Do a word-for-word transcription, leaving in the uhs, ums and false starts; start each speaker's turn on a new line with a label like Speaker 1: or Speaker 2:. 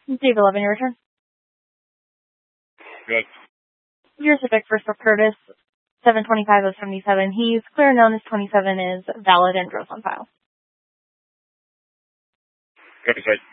Speaker 1: Dave eleven, your return.
Speaker 2: Good.
Speaker 1: Your Civic first for Curtis, seven twenty-five of seventy-seven. He's clear known as twenty-seven is valid and gross on file.
Speaker 2: Copy, sir.